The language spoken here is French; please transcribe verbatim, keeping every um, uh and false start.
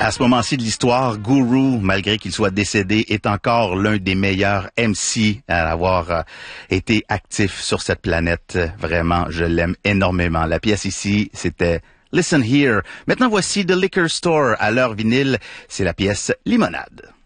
À ce moment-ci de l'histoire, Guru, malgré qu'il soit décédé, est encore l'un des meilleurs M C à avoir euh, été actif sur cette planète. Vraiment, je l'aime énormément. La pièce ici, c'était Listen Here. Maintenant, voici The Liquor Store à l'heure vinyle. C'est la pièce Limonade.